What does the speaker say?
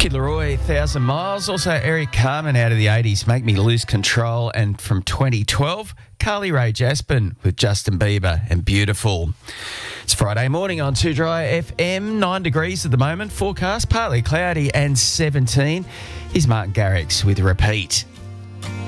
Kid Laroi, 1,000 Miles. Also, Eric Carmen out of the 80s, Make Me Lose Control. And from 2012, Carly Rae Jepsen with Justin Bieber and Beautiful. It's Friday morning on 2 Dry FM, 9 degrees at the moment. Forecast, partly cloudy and 17. Here's Martin Garrix with Repeat.